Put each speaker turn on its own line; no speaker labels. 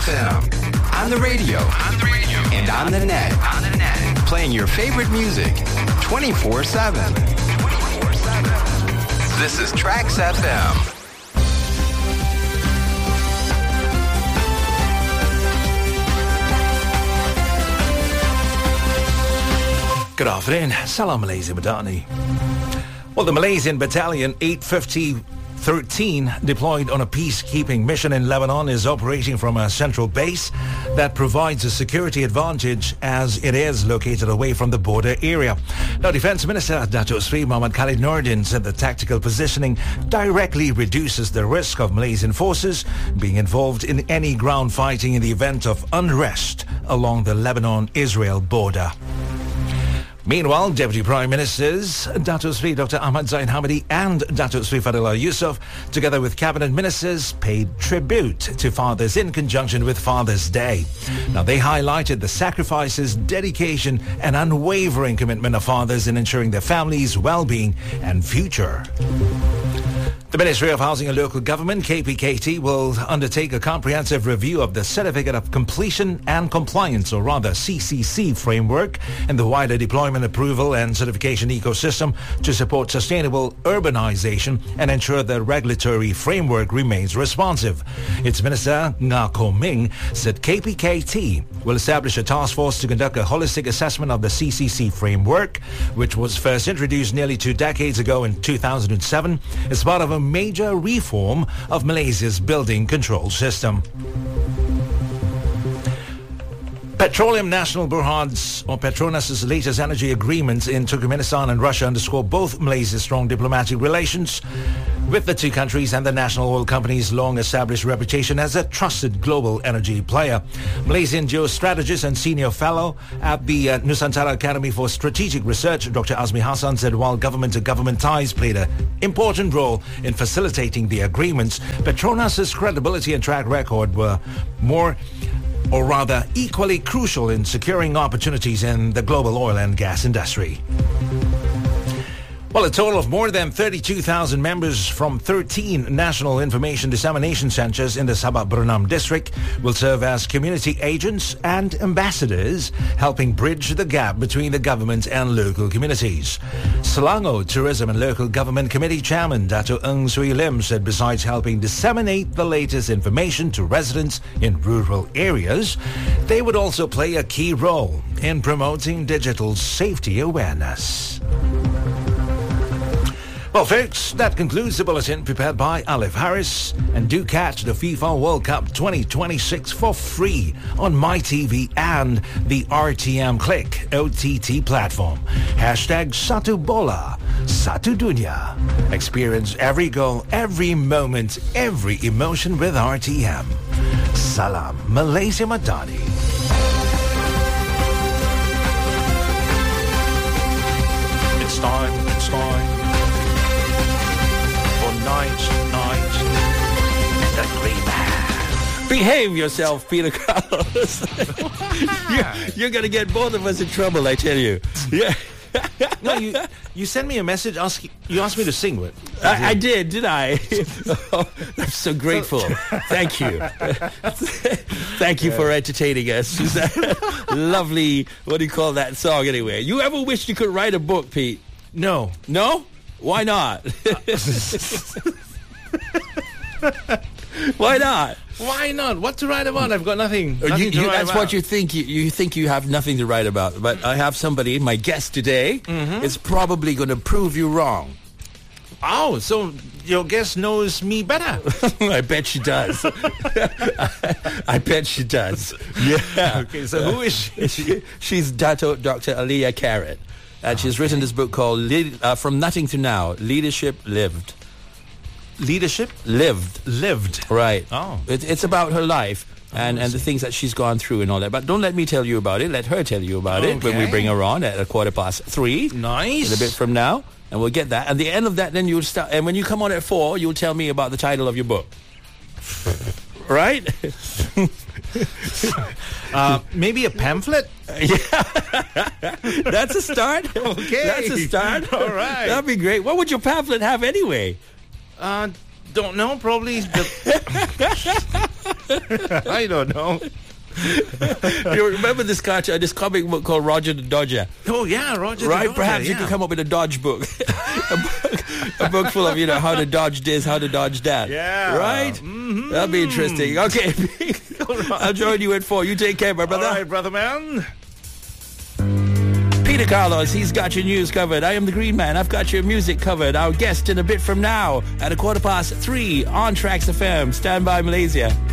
FM. On the radio. And on the net. Playing your favorite music 24/7. This is Trax FM.
Good afternoon. Salam Malaysia Madani. Well, the Malaysian Battalion 85013, deployed on a peacekeeping mission in Lebanon, is operating from a central base that provides a security advantage as it is located away from the border area. Now, Defence Minister Datuk Sri Muhammad Khalid Nordin said the tactical positioning directly reduces the risk of Malaysian forces being involved in any ground fighting in the event of unrest along the Lebanon-Israel border. Meanwhile, Deputy Prime Ministers Datuk Sri Dr. Ahmad Zain Hamidi and Datuk Sri Fadillah Yusof, together with Cabinet Ministers, paid tribute to fathers in conjunction with Father's Day. Now, they highlighted the sacrifices, dedication and unwavering commitment of fathers in ensuring their families' well-being and future. The Ministry of Housing and Local Government, KPKT, will undertake a comprehensive review of the Certificate of Completion and Compliance, or rather CCC framework, and the wider deployment approval and certification ecosystem to support sustainable urbanization and ensure the regulatory framework remains responsive. Its Minister, Nga Ko Ming, said KPKT will establish a task force to conduct a holistic assessment of the CCC framework, which was first introduced nearly 2 decades ago in 2007 as part of a major reform of Malaysia's building control system. Petroleum National Berhad's, or Petronas' latest energy agreements in Turkmenistan and Russia underscore both Malaysia's strong diplomatic relations with the two countries and the national oil company's long-established reputation as a trusted global energy player. Malaysian geostrategist and senior fellow at the Nusantara Academy for Strategic Research, Dr. Azmi Hassan, said while government-to-government ties played an important role in facilitating the agreements, Petronas' credibility and track record were equally crucial in securing opportunities in the global oil and gas industry. Well, a total of more than 32,000 members from 13 national information dissemination centers in the Sabah Bernam district will serve as community agents and ambassadors, helping bridge the gap between the government and local communities. Selangor Tourism and Local Government Committee Chairman Dato' Ng Sui Lim said besides helping disseminate the latest information to residents in rural areas, they would also play a key role in promoting digital safety awareness. Well, folks, that concludes the bulletin prepared by Alif Harris. And do catch the FIFA World Cup 2026 for free on MyTV and the RTM Click OTT platform. Hashtag Satu Bola, Satu Dunia. Experience every goal, every moment, every emotion with RTM. Salam Malaysia Madani. It's time. Night, the Green Man.
Behave yourself, Peter Carlos. You're going to get both of us in trouble, I tell you. Yeah.
No, you sent me a message. You asked me to sing with.
I did I? Oh, I'm so grateful. Thank you. Thank you for entertaining us. Lovely, what do you call that song anyway? You ever wished you could write a book, Pete?
No?
Why not? Why not?
Why not? What to write about? I've got nothing to write
that's
about.
what you think. You think you have nothing to write about. But I have somebody, my guest today, is probably going to prove you wrong.
Oh, so your guest knows me better.
I bet she does. I bet she does. Yeah.
Okay, so who is she?
She's Dr. Aliyah Carrot. And she's written this book called From Nothing to Now, Leadership Lived.
Leadership?
Lived. Right.
Oh.
It's about her life and the things that she's gone through and all that. But don't let me tell you about it. Let her tell you about it when we bring her on at 3:15.
Nice.
In a bit from now. And we'll get that. At the end of that, then you'll start. And when you come on at 4, you'll tell me about the title of your book. Right?
Maybe a pamphlet?
Yeah. That's a start.
Okay.
That's a start.
All right.
That'd be great. What would your pamphlet have anyway?
Don't know. Probably the... I don't know.
You remember this comic book called Roger the Dodger?
Oh, yeah, Roger
Right?
the Dodger,
Perhaps you could come up with a dodge book. a book full of, how to dodge this, how to dodge that.
Yeah.
Right? Mm-hmm. That'll be interesting. Okay. I'll join you at 4. You take care, my brother.
All right, brother man.
Peter Carlos, he's got your news covered. I am the Green Man. I've got your music covered. Our guest in a bit from now at 3:15 on Tracks FM. Stand by, Malaysia.